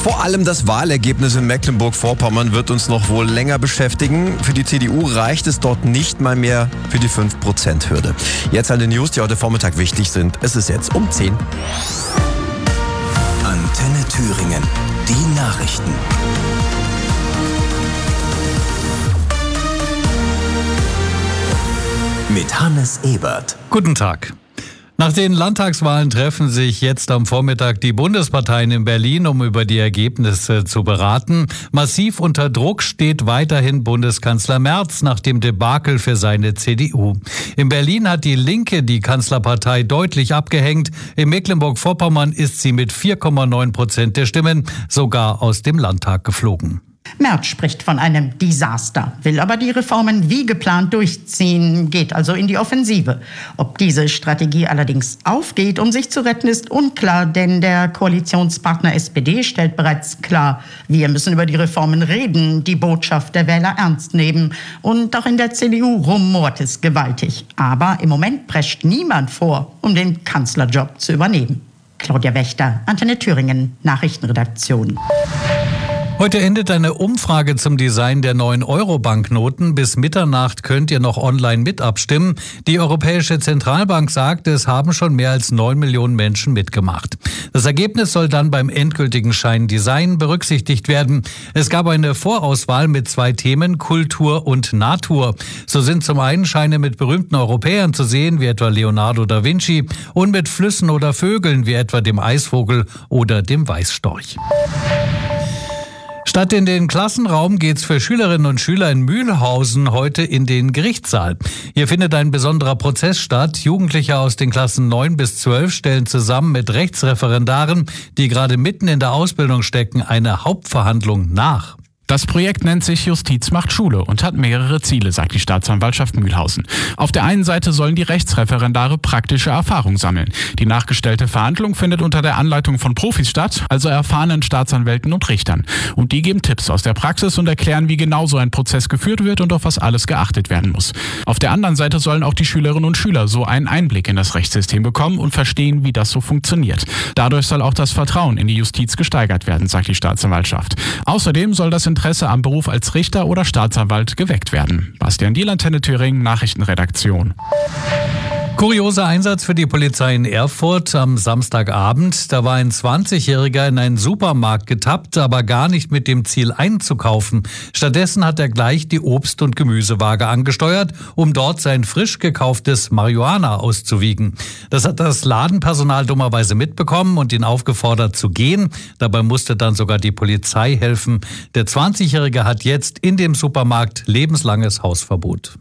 Vor allem das Wahlergebnis in Mecklenburg-Vorpommern wird uns noch wohl länger beschäftigen. Für die CDU reicht es dort nicht mal mehr für die 5%-Hürde. Jetzt alle News, die heute Vormittag wichtig sind. Es ist jetzt um 10. Antenne Thüringen, die Nachrichten. Mit Hannes Ebert. Guten Tag. Nach den Landtagswahlen treffen sich jetzt am Vormittag die Bundesparteien in Berlin, um über die Ergebnisse zu beraten. Massiv unter Druck steht weiterhin Bundeskanzler Merz nach dem Debakel für seine CDU. In Berlin hat die Linke die Kanzlerpartei deutlich abgehängt. In Mecklenburg-Vorpommern ist sie mit 4,9% der Stimmen sogar aus dem Landtag geflogen. Merz spricht von einem Desaster, will aber die Reformen wie geplant durchziehen, geht also in die Offensive. Ob diese Strategie allerdings aufgeht, um sich zu retten, ist unklar, denn der Koalitionspartner SPD stellt bereits klar, wir müssen über die Reformen reden, die Botschaft der Wähler ernst nehmen. Und auch in der CDU rumort es gewaltig. Aber im Moment prescht niemand vor, um den Kanzlerjob zu übernehmen. Claudia Wächter, Antenne Thüringen, Nachrichtenredaktion. Heute endet eine Umfrage zum Design der neuen Euro-Banknoten. Bis Mitternacht könnt ihr noch online mit abstimmen. Die Europäische Zentralbank sagt, es haben schon mehr als 9 Millionen Menschen mitgemacht. Das Ergebnis soll dann beim endgültigen Scheindesign berücksichtigt werden. Es gab eine Vorauswahl mit 2 Themen, Kultur und Natur. So sind zum einen Scheine mit berühmten Europäern zu sehen, wie etwa Leonardo da Vinci, und mit Flüssen oder Vögeln, wie etwa dem Eisvogel oder dem Weißstorch. Statt in den Klassenraum geht's für Schülerinnen und Schüler in Mühlhausen heute in den Gerichtssaal. Hier findet ein besonderer Prozess statt. Jugendliche aus den Klassen 9 bis 12 stellen zusammen mit Rechtsreferendaren, die gerade mitten in der Ausbildung stecken, eine Hauptverhandlung nach. Das Projekt nennt sich Justiz macht Schule und hat mehrere Ziele, sagt die Staatsanwaltschaft Mühlhausen. Auf der einen Seite sollen die Rechtsreferendare praktische Erfahrung sammeln. Die nachgestellte Verhandlung findet unter der Anleitung von Profis statt, also erfahrenen Staatsanwälten und Richtern. Und die geben Tipps aus der Praxis und erklären, wie genau so ein Prozess geführt wird und auf was alles geachtet werden muss. Auf der anderen Seite sollen auch die Schülerinnen und Schüler so einen Einblick in das Rechtssystem bekommen und verstehen, wie das so funktioniert. Dadurch soll auch das Vertrauen in die Justiz gesteigert werden, sagt die Staatsanwaltschaft. Außerdem soll das Interesse am Beruf als Richter oder Staatsanwalt geweckt werden. Bastian Diel, Antenne Thüringen, Nachrichtenredaktion. Kurioser Einsatz für die Polizei in Erfurt am Samstagabend. Da war ein 20-Jähriger in einen Supermarkt getappt, aber gar nicht mit dem Ziel einzukaufen. Stattdessen hat er gleich die Obst- und Gemüsewaage angesteuert, um dort sein frisch gekauftes Marihuana auszuwiegen. Das hat das Ladenpersonal dummerweise mitbekommen und ihn aufgefordert zu gehen. Dabei musste dann sogar die Polizei helfen. Der 20-Jährige hat jetzt in dem Supermarkt lebenslanges Hausverbot.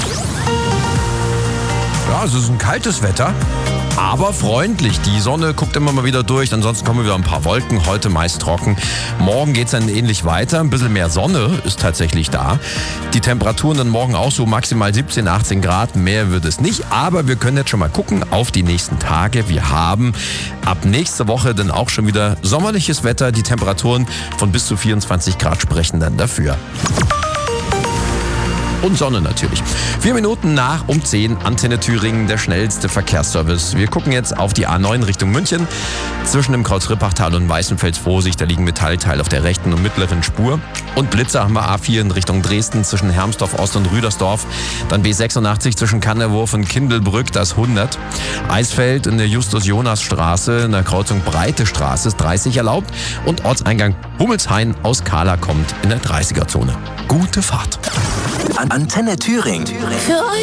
Ja, es ist ein kaltes Wetter, aber freundlich. Die Sonne guckt immer mal wieder durch, ansonsten kommen wieder ein paar Wolken, heute meist trocken. Morgen geht's dann ähnlich weiter, ein bisschen mehr Sonne ist tatsächlich da. Die Temperaturen dann morgen auch so maximal 17, 18 Grad, mehr wird es nicht. Aber wir können jetzt schon mal gucken auf die nächsten Tage. Wir haben ab nächste Woche dann auch schon wieder sommerliches Wetter. Die Temperaturen von bis zu 24 Grad sprechen dann dafür. Und Sonne natürlich. 4 Minuten nach um 10, Antenne Thüringen, der schnellste Verkehrsservice. Wir gucken jetzt auf die A9 Richtung München. Zwischen dem Kreuz-Rippachtal und Weißenfels Vorsicht, da liegen Metallteile auf der rechten und mittleren Spur. Und Blitzer haben wir A4 in Richtung Dresden zwischen Hermsdorf Ost und Rüdersdorf. Dann B86 zwischen Kanderwurf und Kindelbrück, das 100. Eisfeld in der Justus-Jonas-Straße, in der Kreuzung Breite Straße ist 30 erlaubt. Und Ortseingang Hummelshain aus Kahla kommt in der 30er-Zone. Gute Fahrt. Antenne Thüringen. Für euch.